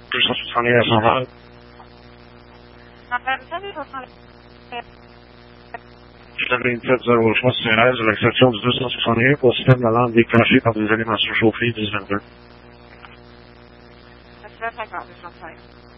261 à Saint-Val. J'avais une tête 03 CRS de l'exception du 261 pour le système de la lampe déclenché par des animations chauffées 1022.